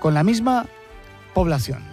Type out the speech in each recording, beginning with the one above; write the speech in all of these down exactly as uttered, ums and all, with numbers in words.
con la misma población.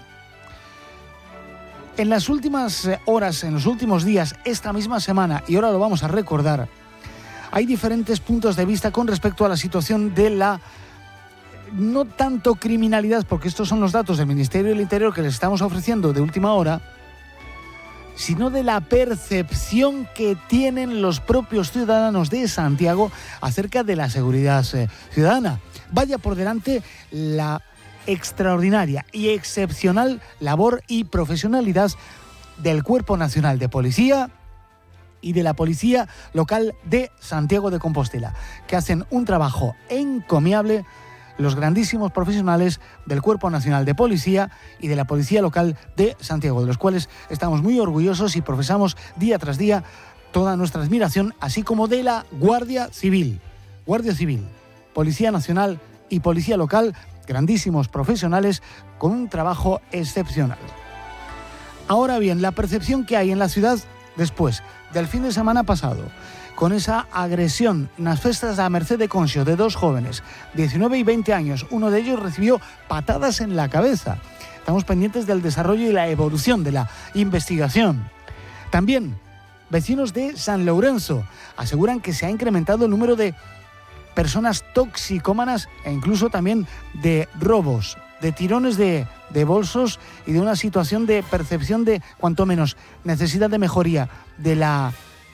En las últimas horas, en los últimos días, esta misma semana, y ahora lo vamos a recordar, hay diferentes puntos de vista con respecto a la situación de la, no tanto criminalidad, porque estos son los datos del Ministerio del Interior que les estamos ofreciendo de última hora, sino de la percepción que tienen los propios ciudadanos de Santiago acerca de la seguridad ciudadana. Vaya por delante la extraordinaria y excepcional labor y profesionalidad del Cuerpo Nacional de Policía y de la Policía Local de Santiago de Compostela, que hacen un trabajo encomiable, los grandísimos profesionales del Cuerpo Nacional de Policía y de la Policía Local de Santiago, de los cuales estamos muy orgullosos y profesamos día tras día toda nuestra admiración, así como de la Guardia Civil, Guardia Civil, Policía Nacional y Policía Local, grandísimos profesionales con un trabajo excepcional. Ahora bien, la percepción que hay en la ciudad después del fin de semana pasado, con esa agresión en las festas de la Merced de Conxo de dos jóvenes, diecinueve y veinte años, uno de ellos recibió patadas en la cabeza. Estamos pendientes del desarrollo y la evolución de la investigación. También, vecinos de San Lourenço aseguran que se ha incrementado el número de personas toxicómanas e incluso también de robos, de tirones de, de bolsos y de una situación de percepción de, cuanto menos, necesidad de mejoría de la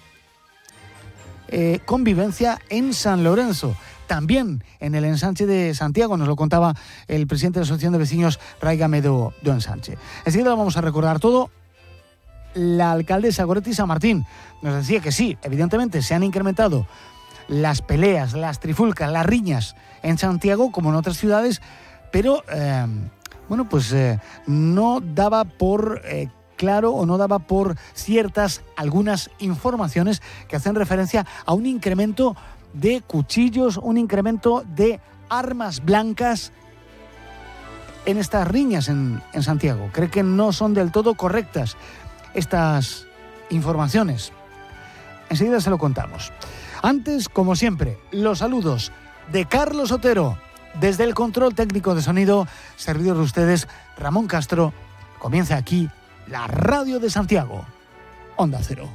eh, convivencia en San Lourenço. También en el ensanche de Santiago, nos lo contaba el presidente de la Asociación de Vecinos, Ráigame do, do Ensanche. Enseguida lo vamos a recordar todo. La alcaldesa Goretti San Martín nos decía que sí, evidentemente se han incrementado las peleas, las trifulcas, las riñas en Santiago como en otras ciudades, pero eh, bueno, pues eh, no daba por eh, claro o no daba por ciertas algunas informaciones que hacen referencia a un incremento de cuchillos, un incremento de armas blancas en estas riñas en, en Santiago. Cree que no son del todo correctas estas informaciones. Enseguida se lo contamos. Antes, como siempre, los saludos de Carlos Otero, desde el control técnico de sonido, servidor de ustedes, Ramón Castro. Comienza aquí la Radio de Santiago, Onda Cero.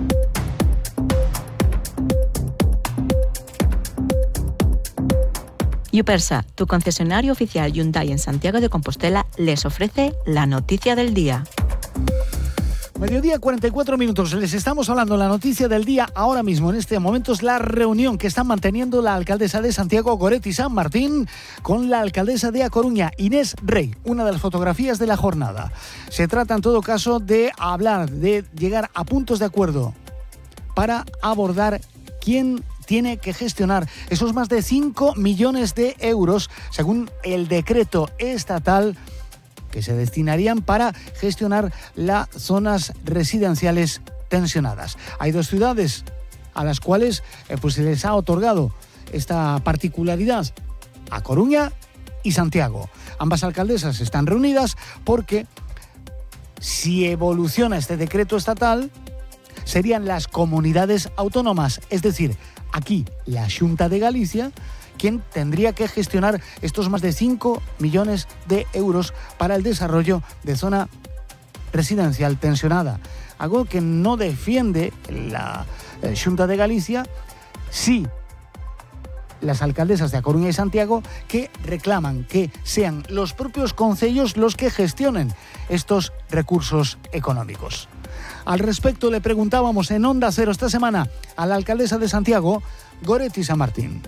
Yupersa, tu concesionario oficial Hyundai en Santiago de Compostela, les ofrece la noticia del día. Mediodía, cuarenta y cuatro minutos. Les estamos hablando de la noticia del día ahora mismo. En este momento es la reunión que están manteniendo la alcaldesa de Santiago, Goretti San Martín, con la alcaldesa de A Coruña, Inés Rey, una de las fotografías de la jornada. Se trata en todo caso de hablar, de llegar a puntos de acuerdo para abordar quién tiene que gestionar esos más de cinco millones de euros, según el decreto estatal, que se destinarían para gestionar las zonas residenciales tensionadas. Hay dos ciudades a las cuales eh, pues se les ha otorgado esta particularidad, A Coruña y Santiago. Ambas alcaldesas están reunidas porque si evoluciona este decreto estatal, serían las comunidades autónomas, es decir, aquí la Xunta de Galicia, quien tendría que gestionar estos más de cinco millones de euros para el desarrollo de zona residencial tensionada. Algo que no defiende la Xunta de Galicia, sí las alcaldesas de A Coruña y Santiago, que reclaman que sean los propios concellos los que gestionen estos recursos económicos. Al respecto le preguntábamos en Onda Cero esta semana a la alcaldesa de Santiago, Goretti San Martín.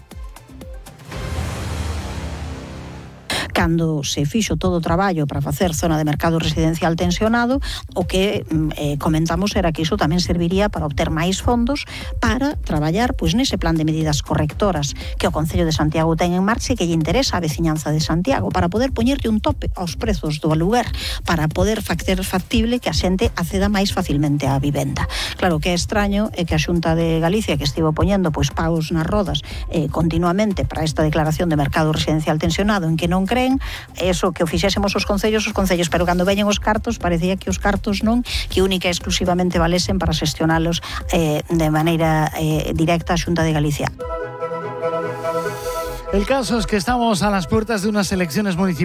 Cando se fixo todo o traballo para facer zona de mercado residencial tensionado, o que eh, comentamos era que iso tamén serviría para obter máis fondos para traballar pois nese plan de medidas correctoras que o Concello de Santiago ten en marcha e que lle interesa a veciñanza de Santiago, para poder poñerlle un tope aos prezos do aluguer, para poder facer factible que a xente acceda máis facilmente á vivenda. Claro que é extraño é que a Xunta de Galicia, que estivo poñendo pois paus nas rodas eh, continuamente para esta declaración de mercado residencial tensionado, en que non creen eso, que o fixésemos os concellos, os concellos, pero cando veñen os cartos parecía que os cartos non, que única e exclusivamente valesen para xestionalos eh, de maneira eh, directa a Xunta de Galicia. El caso es que estamos a las puertas de unas elecciones municipales.